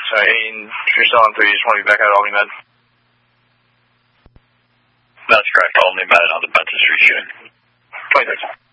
And if you're still on 3, you just want to be back at Albany Med? That's correct. Albany Med on the Benson Street shooting. 26.